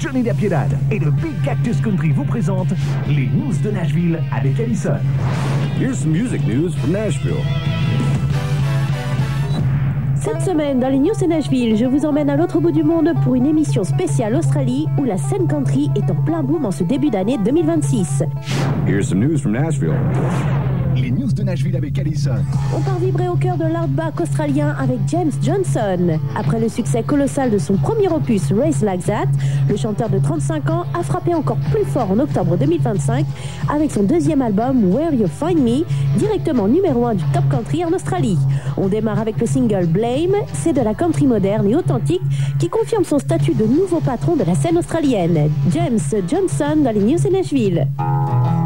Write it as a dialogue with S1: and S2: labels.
S1: Johnny La Piedad et le Big Cactus Country vous présentent les news de Nashville avec Allison.
S2: Here's some music news from Nashville.
S3: Cette semaine, dans les news de Nashville, je vous emmène à l'autre bout du monde pour une émission spéciale Australie où la scène country est en plein boom en ce début d'année 2026.
S2: Here's some news from Nashville.
S1: Les news de Nashville avec Allison.
S3: On part vibrer au cœur de l'hardback australien avec James Johnson. Après le succès colossal de son premier opus Race Like That, le chanteur de 35 ans a frappé encore plus fort en octobre 2025 avec son deuxième album Where You Find Me, directement numéro 1 du top country en Australie. On démarre avec le single Blame, c'est de la country moderne et authentique qui confirme son statut de nouveau patron de la scène australienne. James Johnson dans les news de Nashville.